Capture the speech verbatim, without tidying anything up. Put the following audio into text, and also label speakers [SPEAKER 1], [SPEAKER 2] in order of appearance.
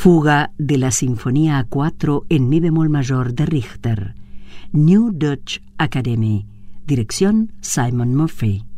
[SPEAKER 1] Fuga de la Sinfonía A cuatro en mi bemol mayor de Richter. New Dutch Academy. Dirección Simon Murphy.